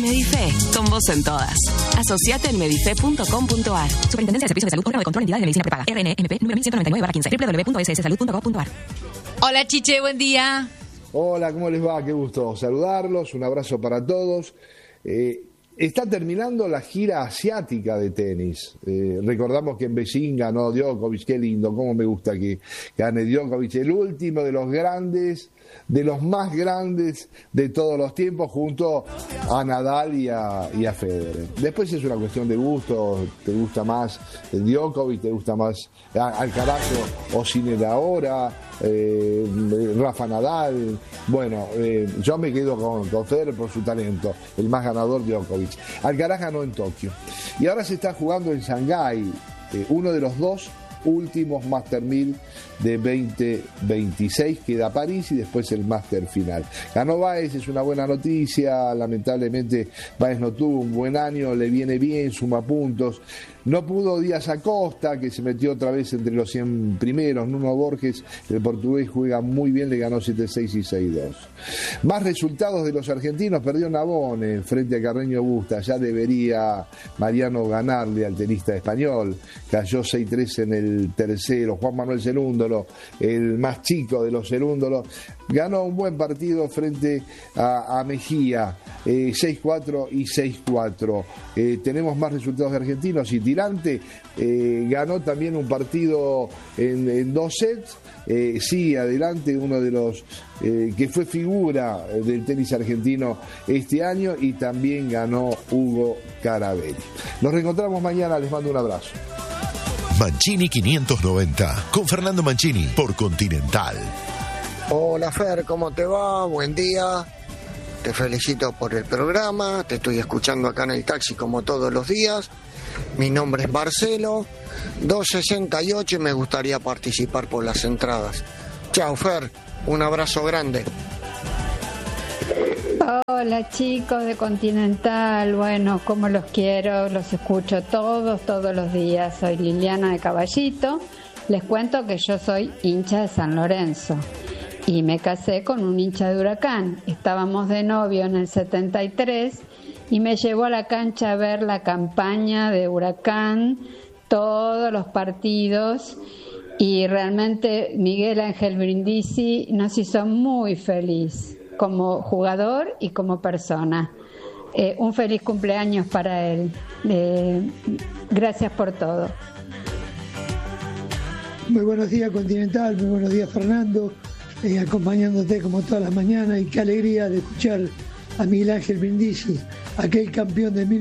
Medife, con vos en todas. Asociate en medife.com.ar. Superintendencia de Servicios de Salud, órgano de control, entidades de medicina prepaga. RNMP, número 1199/15, www.sssalud.gov.ar. Hola, Chiche, buen día. Hola, ¿cómo les va? Qué gusto saludarlos, un abrazo para todos. Está terminando la gira asiática de tenis. Recordamos que en Beijing ganó Djokovic, qué lindo, cómo me gusta que gane Djokovic, el último de los grandes, de los más grandes de todos los tiempos, junto a Nadal y a Federer. Después es una cuestión de gusto, te gusta más Djokovic, te gusta más Alcaraz o Sinner ahora, Rafa Nadal. Bueno, yo me quedo con Federer por su talento, el más ganador Djokovic. Alcaraz ganó en Tokio y ahora se está jugando en Shanghái, uno de los dos últimos Master 1000 de 2026, queda París y después el Master final. Ganó Báez, es una buena noticia, lamentablemente Báez no tuvo un buen año, le viene bien, suma puntos. No pudo Díaz Acosta, que se metió otra vez entre los 100 primeros. Nuno Borges, el portugués, juega muy bien, le ganó 7-6 y 6-2. Más resultados de los argentinos, perdió Navone frente a Carreño Busta, ya debería Mariano ganarle al tenista español, cayó 6-3 en el tercero. Juan Manuel Cerúndolo, el más chico de los Cerúndolos, ganó un buen partido frente a Mejía, 6-4 y 6-4. Tenemos más resultados de argentinos y Tirante ganó también un partido en 2 sets. Sí, adelante, uno de los que fue figura del tenis argentino este año, y también ganó Hugo Carabelli. Nos reencontramos mañana, les mando un abrazo. Mancini 590, con Fernando Mancini, por Continental. Hola Fer, ¿cómo te va? Buen día. Te felicito por el programa, te estoy escuchando acá en el taxi como todos los días. Mi nombre es Marcelo, 268 y me gustaría participar por las entradas. Chao Fer, un abrazo grande. Hola chicos de Continental, bueno, como los quiero, los escucho todos los días. Soy Liliana de Caballito. Les cuento que yo soy hincha de San Lorenzo y me casé con un hincha de Huracán. Estábamos de novio en el 73 y me llevó a la cancha a ver la campaña de Huracán, todos los partidos, y realmente Miguel Ángel Brindisi nos hizo muy feliz como jugador y como persona. Un feliz cumpleaños para él. Gracias por todo. Muy buenos días Continental, muy buenos días Fernando, acompañándote como todas las mañanas, y qué alegría de escuchar a Miguel Ángel Brindisi, aquel campeón de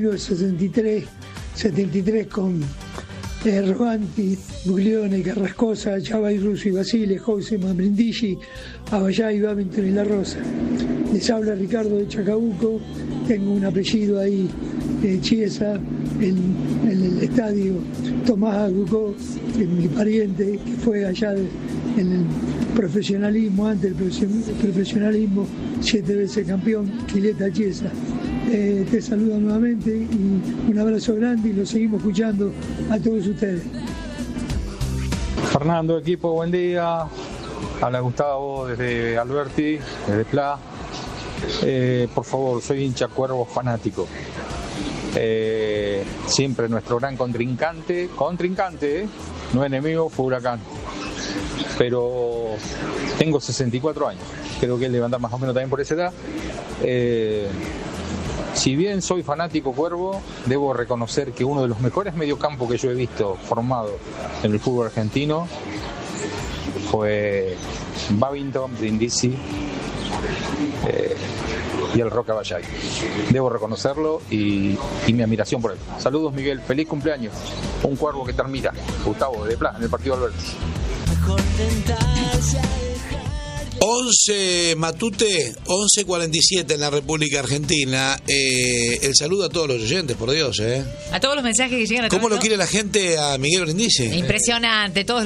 1973 con Roganti, Buglione, Carrascosa, Chavay Russo y Basile, Houseman, Brindisi, Abayay, Babington y La Rosa. Les habla Ricardo de Chacabuco, tengo un apellido ahí, Chiesa, en el estadio Tomás Agucó, mi pariente, que fue allá en el profesionalismo, antes del profesionalismo, 7 veces campeón, Quileta Chiesa. Te saludo nuevamente y un abrazo grande, y lo seguimos escuchando a todos ustedes. Fernando, equipo, buen día. Habla Gustavo desde Alberti, desde Pla. Por favor, soy hincha Cuervo fanático. Siempre nuestro gran contrincante, no enemigo, fue Huracán. Pero tengo 64 años, creo que él levanta más o menos también por esa edad. Si bien soy fanático Cuervo, debo reconocer que uno de los mejores mediocampos que yo he visto formado en el fútbol argentino fue Babington, Brindisi y el Roca Abayay. Debo reconocerlo y mi admiración por él. Saludos Miguel, feliz cumpleaños. Un Cuervo que termina. Gustavo de Pla, en el partido Alberti. 11 Matute, 11:47 en la República Argentina. El saludo a todos los oyentes, por Dios. A todos los mensajes que llegan a ¿Cómo lo quiere la gente a Miguel Brindisi? Impresionante, todos